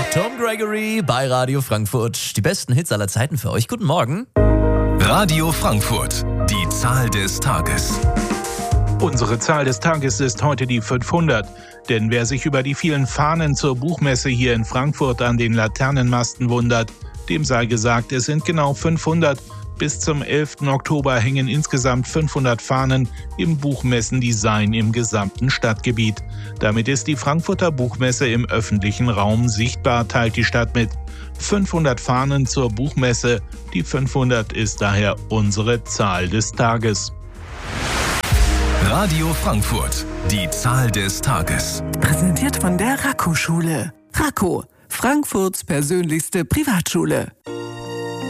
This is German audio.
Tom Gregory bei Radio Frankfurt. Die besten Hits aller Zeiten für euch. Guten Morgen. Radio Frankfurt. Die Zahl des Tages. Unsere Zahl des Tages ist heute die 500. Denn wer sich über die vielen Fahnen zur Buchmesse hier in Frankfurt an den Laternenmasten wundert, dem sei gesagt, es sind genau 500. Bis zum 11. Oktober hängen insgesamt 500 Fahnen im Buchmessendesign im gesamten Stadtgebiet. Damit ist die Frankfurter Buchmesse im öffentlichen Raum sichtbar, teilt die Stadt mit. 500 Fahnen zur Buchmesse. Die 500 ist daher unsere Zahl des Tages. Radio Frankfurt. Die Zahl des Tages. Präsentiert von der Raco-Schule. Raco, Frankfurts persönlichste Privatschule.